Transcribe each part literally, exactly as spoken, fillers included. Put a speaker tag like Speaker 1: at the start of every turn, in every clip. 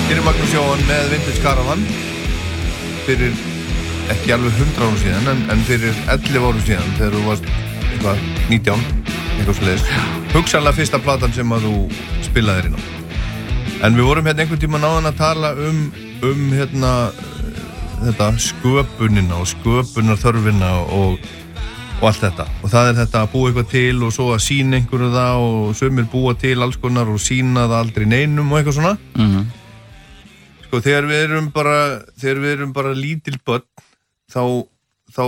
Speaker 1: Hér er Magnús Jóhann með Vintage Caravan fyrir ekki alveg hundrað árum síðan en, en fyrir ellefu árum síðan þegar þú varst eitthvað nítján, eitthvað svoleiðis. Hugsanlega fyrsta platan sem að þú spilaðir inn á. En við vorum hérna einhvern tíma náðan að tala um, um hérna, þetta sköpunina og sköpunarþörfina og, og allt þetta. Og það er þetta að búa eitthvað til og svo að sýna einhverju það og sumir búa til alls konar og sýna það aldrei neinum og eitthvað svona.
Speaker 2: Mhm.
Speaker 1: Sko, þegar við erum bara, þegar við erum bara lítil börn, þá, þá,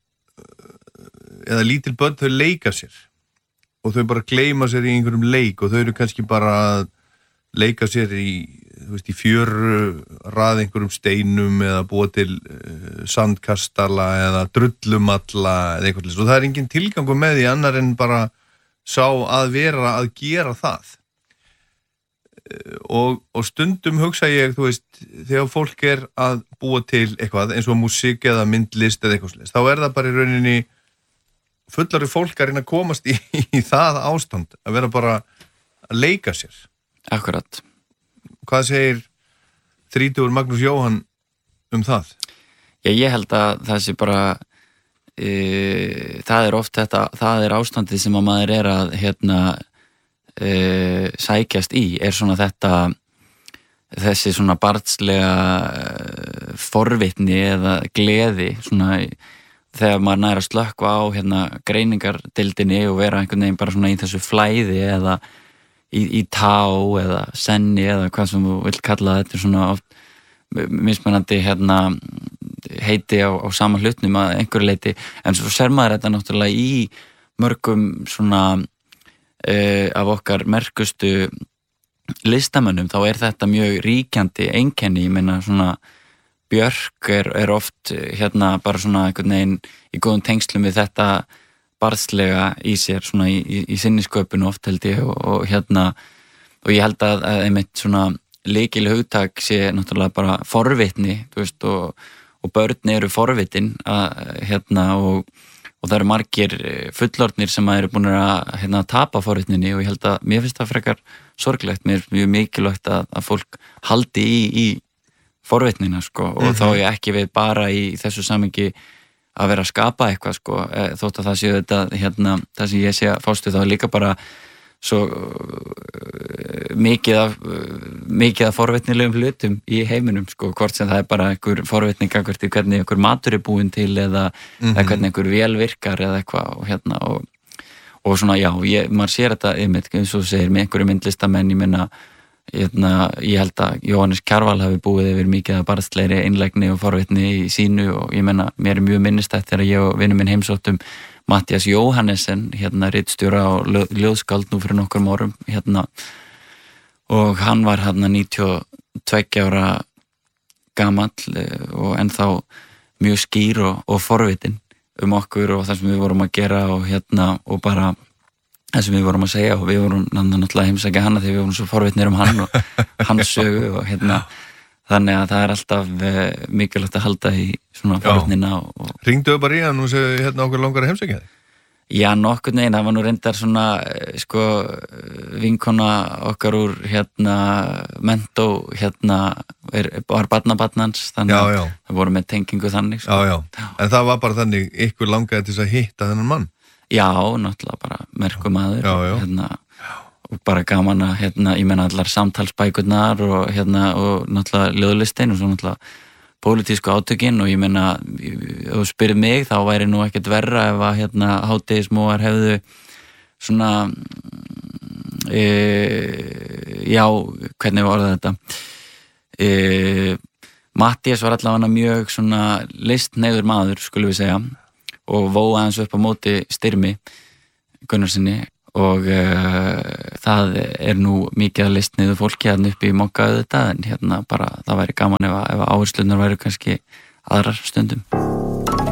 Speaker 1: eða lítil börn, þau leika sér. Og þau bara gleyma sér í einhverjum leik og þau eru kannski bara að leika sér í, þú veist, í fjöru, raða einhverjum steinum eða búa til uh, sandkastala eða drullumalla eða eitthvað slíkt. Og það er engin tilgangur með því annar en bara sá að vera að gera það. Og, og stundum hugsa ég, þú veist, þegar fólk er að búa til eitthvað eins og músík eða myndlist eða eitthvað slíkt, þá er það bara í rauninni fullari fólk að reyna að komast í, í það ástand, að vera bara að leika sér.
Speaker 2: Akkurat.
Speaker 1: Hvað segir þrítugur Magnús Jóhann um það?
Speaker 2: Já, ég held að það sé bara e, það er oft þetta, það er ástandið sem að maður er að hérna Uh, sækjast í er svona þetta þessi svona barnslega uh, forvitni eða gleði svona þegar maður nær að slökkva á hérna greiningardildinni og vera einhvern veginn bara svona í þessu flæði eða í, í tá eða senni eða hvað sem þú vill kalla þetta svona oft mismunandi hérna heiti á, á sama hlutnum að einhverju leiti en svo ser maður þetta náttúrulega í mörgum svona Uh, af okkar merkustu listamönnum, þá er þetta mjög ríkjandi einkenni, ég meina svona Björk er, er oft hérna bara svona einhvern veginn í góðum tengslum við þetta barnslega í sér, svona í, í, í sinni sköpun oft held ég og, og hérna og ég held að, að einmitt svona lykil hugtak sé náttúrulega bara forvitni, þú veist, og, og börn eru forvitin að hérna og og það eru margir fullorðnir sem eru búin að hérna, tapa forvitninni og ég held að mér finnst það frekar sorglegt, mér er mjög mikilvægt að, að fólk haldi í, í forvitnina sko og mm-hmm. þá er ég ekki við bara í þessu samhengi að vera að skapa eitthvað sko, þótt að það séu þetta hérna, það sem ég sé að fástu þá líka bara svo uh, mikið af uh, mikið af forvitnilegum hlutum í heiminum sko, hvort sem það er bara einhver forvitning hvert í hvernig einhver matur er búinn til eða, mm-hmm. eða hvernig einhver vél virkar eða eitthvað og hérna og, og svona já, ég, maður sér þetta einmitt, eins og þú segir, með einhverju myndlistamenn ég minna, hérna, ég held að Jóhannes Kjarval hafi búið yfir mikið af barnslegri einlægni og forvitni í sínu og ég menna, mér er mjög minnistætt þegar ég og vinur minn heimsóttum Matthías Jóhannesen, hérna ritstjóra og ljóðskáld nú fyrir nokkrum árum hérna og hann var hérna níutíu og tveggja ára gamall og ennþá mjög skýr og, og forvitin um okkur og það sem við vorum að gera og hérna og bara það sem við vorum að segja og við vorum náttúrulega heimsækja hana þegar við vorum svo forvitnir um hann og hans sögu og hérna þannig að það er alltaf uh, mikilvægt að halda í svona forvitnina og...
Speaker 1: Ringduðu bara í hann og segðu hérna okkur langar að heimsækja þig?
Speaker 2: Já, nokkurn veginn, það var nú reyndar svona sko vinkona okkar úr hérna mentó hérna er, var barnabarnans þannig
Speaker 1: já, já.
Speaker 2: að það voru með tengingu þannig sko.
Speaker 1: já, já. Já, en það var bara þannig ykkur langaði til þess að hitta þennan mann?
Speaker 2: Já, náttúrulega bara merkum maður
Speaker 1: já, já.
Speaker 2: hérna og bara gaman að, hérna, ég menna allar samtalsbækurnar og hérna, og náttúrulega ljóðlistin og svo náttúrulega pólitísku átökin og ég menna, ef þú spyrir mig þá væri nú ekkert verra ef að hérna hádegismóar hefðu svona e, já, hvernig var þetta e, Matthías var allavega mjög svona listneiður maður, skulum við segja og vóa hans upp á móti Styrmi Gunnarsinni og uh, það er nú mikið að listniðu fólki hérna upp í Mokka auðvitað en hérna bara það væri gaman ef, ef áherslunar væri kannski aðrar stundum.